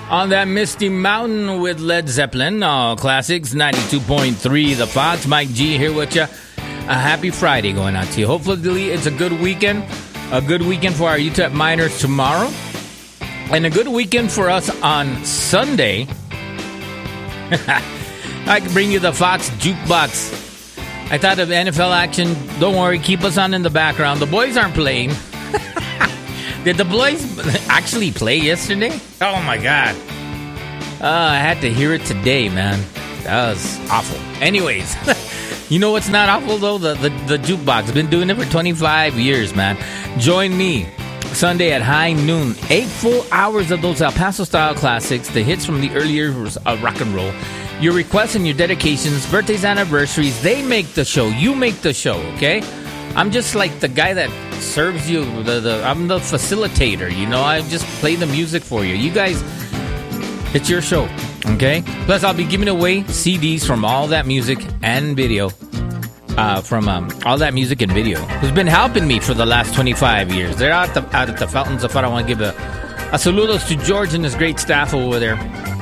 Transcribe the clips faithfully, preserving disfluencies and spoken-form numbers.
On that misty mountain with Led Zeppelin. Oh, classics, ninety-two point three The Fox. Mike G here with you. A happy Friday going out to you. Hopefully it's a good weekend. A good weekend for our U T E P Miners tomorrow. And a good weekend for us on Sunday. I can bring you the Fox Jukebox. I thought of N F L action. Don't worry, keep us on in the background. The boys aren't playing. Did the boys actually play yesterday? Oh, my God. Uh, I had to hear it today, man. That was awful. Anyways, you know what's not awful, though? The, the, the jukebox. I've been doing it for twenty-five years, man. Join me Sunday at high noon. Eight full hours of those El Paso-style classics, the hits from the early years of rock and roll. Your requests and your dedications, birthdays, anniversaries, they make the show. You make the show, okay? I'm just like the guy that serves you. The, the I'm the facilitator, you know? I just play the music for you. You guys, it's your show, okay? Plus, I'll be giving away C Ds from All That Music and Video. Uh, from um, All That Music and Video, who's been helping me for the last twenty-five years. They're out, the, out at the Fountains of Fun. I want to give a, a saludos to George and his great staff over there.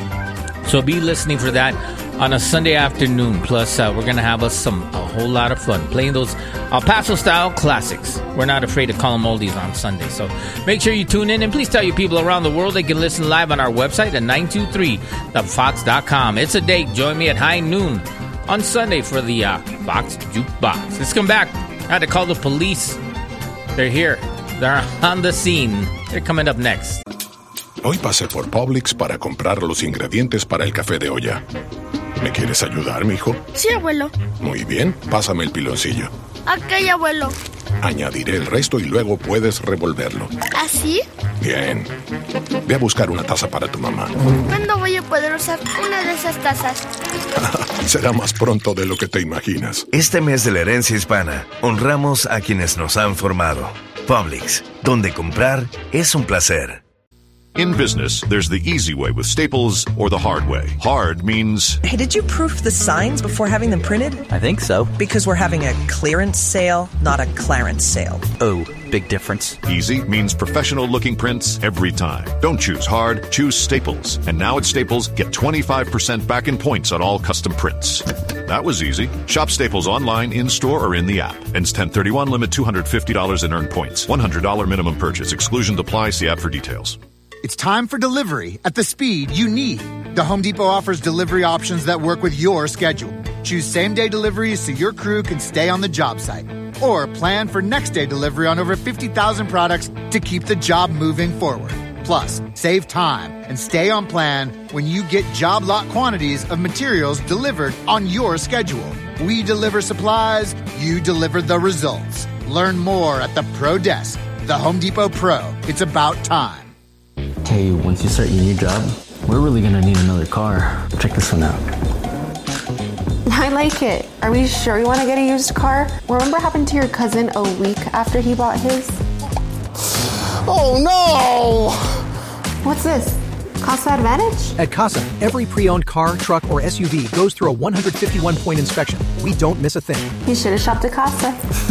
So be listening for that on a Sunday afternoon. Plus, uh, we're going to have us some a whole lot of fun playing those El Paso-style classics. We're not afraid to call them oldies on Sunday. So make sure you tune in, and please tell your people around the world they can listen live on our website at nine two three the fox dot com. It's a date. Join me at high noon on Sunday for the uh, Fox Jukebox. Let's come back. I had to call the police. They're here. They're on the scene. They're coming up next. Hoy pasé por Publix para comprar los ingredientes para el café de olla. ¿Me quieres ayudar, mijo? Sí, abuelo. Muy bien, pásame el piloncillo. Ok, abuelo. Añadiré el resto y luego puedes revolverlo. ¿Así? Bien. Ve a buscar una taza para tu mamá. ¿Cuándo voy a poder usar una de esas tazas? Será más pronto de lo que te imaginas. Este mes de la herencia hispana, honramos a quienes nos han formado. Publix, donde comprar es un placer. In business, there's the easy way with Staples or the hard way. Hard means... Hey, did you proof the signs before having them printed? I think so. Because we're having a clearance sale, not a clarence sale. Oh, big difference. Easy means professional-looking prints every time. Don't choose hard, choose Staples. And now at Staples, get twenty-five percent back in points on all custom prints. That was easy. Shop Staples online, in-store, or in the app. Ends ten thirty-one, limit two hundred fifty dollars in earned points. one hundred dollars minimum purchase. Exclusion apply. See app for details. It's time for delivery at the speed you need. The Home Depot offers delivery options that work with your schedule. Choose same-day deliveries so your crew can stay on the job site. Or plan for next-day delivery on over fifty thousand products to keep the job moving forward. Plus, save time and stay on plan when you get job lot quantities of materials delivered on your schedule. We deliver supplies, you deliver the results. Learn more at the Pro Desk. The Home Depot Pro. It's about time. Hey, once you start your new job, we're really gonna need another car. Check this one out. I like it. Are we sure we want to get a used car? Remember what happened to your cousin a week after he bought his? Oh no! What's this? Casa Advantage? At Casa, every pre-owned car, truck, or S U V goes through a one hundred fifty-one point inspection. We don't miss a thing. You should have shopped at Casa.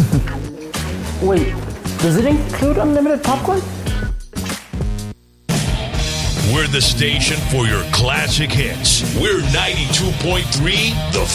Wait, does it include unlimited popcorn? We're the station for your classic hits. We're ninety-two point three The